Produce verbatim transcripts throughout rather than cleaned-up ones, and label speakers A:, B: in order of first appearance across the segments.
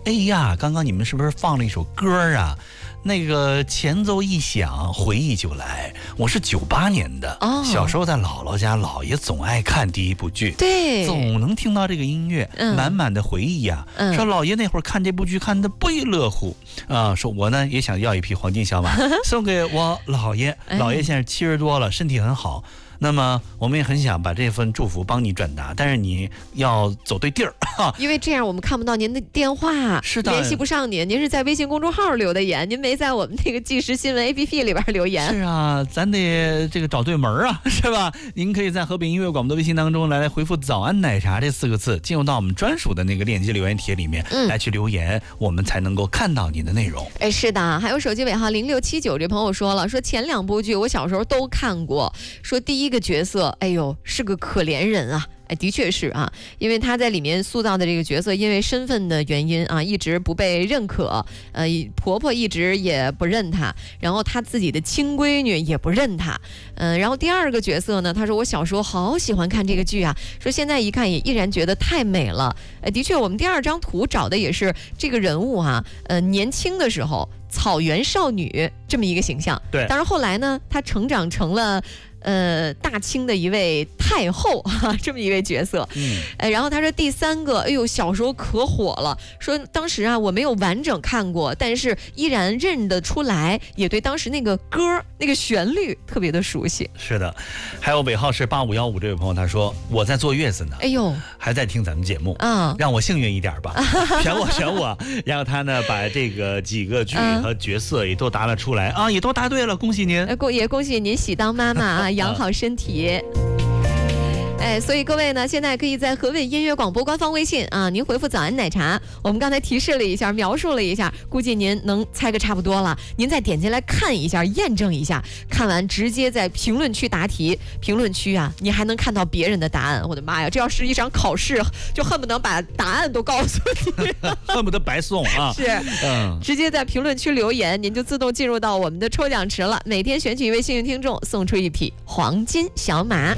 A: 哎呀，刚刚你们是不是放了一首歌啊？那个前奏一响，回忆就来。我是九八年的，哦，小时候在姥姥家，姥爷总爱看第一部剧，
B: 对，
A: 总能听到这个音乐，嗯、满满的回忆呀、啊。嗯、说姥爷那会儿看这部剧看得不亦乐乎啊、呃，说我呢也想要一匹黄金小马送给我姥爷，姥爷现在七十多了，身体很好。那么我们也很想把这份祝福帮你转达，但是你要走对地儿，
B: 因为这样我们看不到您的电话，
A: 是的，
B: 联系不上您。您是在微信公众号留的言，您没在我们那个即时新闻 A P P 里边留言。
A: 是啊，咱得这个找对门啊，是吧？您可以在河北音乐广播的微信当中来回复“早安奶茶”这四个字，进入到我们专属的那个链接留言帖里面、嗯、来去留言，我们才能够看到你的内容。
B: 哎，是的，还有手机尾号零六七九这朋友说了，说前两部剧我小时候都看过，说第一个角色，哎呦，是个可怜人啊。哎，的确是啊，因为他在里面塑造的这个角色，因为身份的原因啊，一直不被认可，呃，婆婆一直也不认他，然后他自己的亲闺女也不认他，嗯、呃，然后第二个角色呢，他说我小时候好喜欢看这个剧啊，说现在一看也依然觉得太美了。哎，的确，我们第二张图找的也是这个人物啊，呃，年轻的时候草原少女这么一个形象，
A: 对，
B: 但是后来呢，她成长成了。呃，大清的一位太后哈、啊，这么一位角色。嗯，呃，然后他说第三个，哎呦，小时候可火了，说当时啊我没有完整看过，但是依然认得出来，也对当时那个歌那个旋律特别的熟悉。
A: 是的，还有尾号是八五幺五这位朋友，他说我在坐月子呢，
B: 哎呦，
A: 还在听咱们节目
B: 啊、
A: 嗯，让我幸运一点吧，选我选我，然后他呢把这个几个剧和角色也都答了出来、嗯、啊，也都答对了，恭喜您，
B: 呃，恭也恭喜您喜当妈妈啊。养好身体。哎，所以各位呢，现在可以在河北音乐广播官方微信啊，您回复早安奶茶，我们刚才提示了一下，描述了一下，估计您能猜个差不多了。您再点进来看一下，验证一下，看完直接在评论区答题。评论区啊，你还能看到别人的答案。我的妈呀，这要是一场考试，就恨不能把答案都告诉你，
A: 恨不得白送啊。
B: 是，嗯，直接在评论区留言，您就自动进入到我们的抽奖池了。每天选取一位幸运听众，送出一匹黄金小马。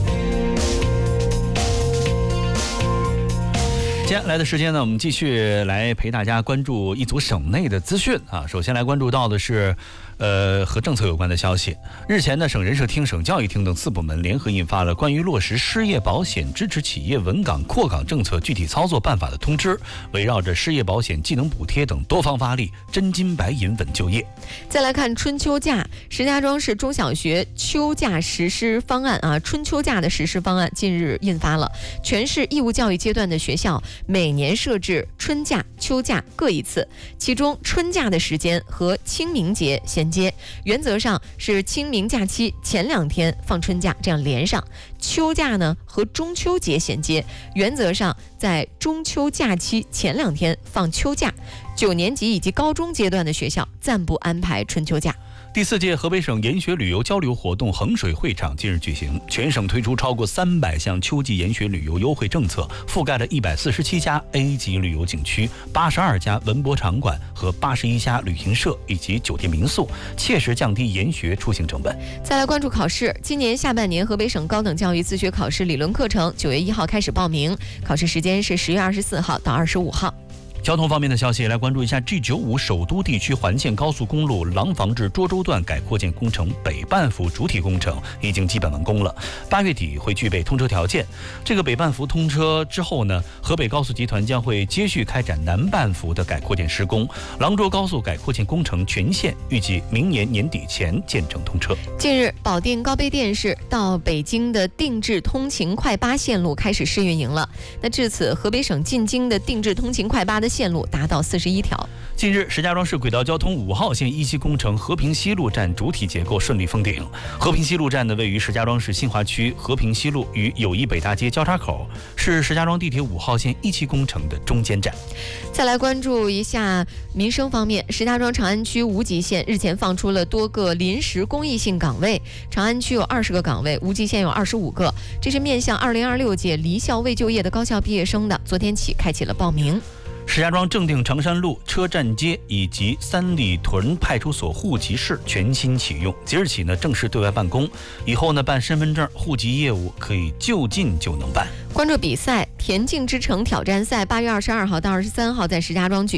A: 接下来的时间呢，我们继续来陪大家关注一组省内的资讯啊。首先来关注到的是呃，和政策有关的消息。日前呢，省人社厅、省教育厅等四部门联合印发了关于落实失业保险支持企业稳岗扩岗政策具体操作办法的通知，围绕着失业保险、技能补贴等多方发力，真金白银稳就业。
B: 再来看春秋假，石家庄市中小学秋假实施方案啊，春秋假的实施方案近日印发了，全市义务教育阶段的学校每年设置春假、秋假各一次，其中春假的时间和清明节衔接，原则上是清明假期前两天放春假，这样连上；秋假呢和中秋节衔接，原则上在中秋假期前两天放秋假。九年级以及高中阶段的学校暂不安排春秋假。
A: 第四届河北省研学旅游交流活动衡水会场近日举行，全省推出超过三百项秋季研学旅游优惠政策，覆盖了一百四十七家 A 级旅游景区、八十二家文博场馆和八十一家旅行社以及酒店民宿，切实降低研学出行成本。
B: 再来关注考试，今年下半年河北省高等教育自学考试理论课程九月一号开始报名，考试时间是十月二十四号到二十五号。
A: 交通方面的消息，来关注一下 G 九五 首都地区环线高速公路廊坊至涿州段改扩建工程北半幅主体工程已经基本完工了，八月底会具备通车条件。这个北半幅通车之后呢，河北高速集团将会接续开展南半幅的改扩建施工，廊涿高速改扩建工程全线预计明年年底前建成通车。
B: 近日，保定高碑店市到北京的定制通勤快八线路开始试运营了。那至此，河北省进京的定制通勤快八的线路达到四十一条。
A: 近日，石家庄市轨道交通五号线一期工程和平西路站主体结构顺利封顶。和平西路站呢，位于石家庄市新华区和平西路与友谊北大街交叉口，是石家庄地铁五号线一期工程的中间站。
B: 再来关注一下民生方面，石家庄长安区无极县日前放出了多个临时公益性岗位，长安区有二十个岗位，无极县有二十五个，这是面向二零二六届离校未就业的高校毕业生的，昨天起开启了报名。
A: 石家庄正定长山路车站街以及三里屯派出所户籍室全新启用，即日起呢正式对外办公，以后呢办身份证、户籍业务可以就近就能办。
B: 关注比赛，田径之城挑战赛八月二十二号到二十三号在石家庄举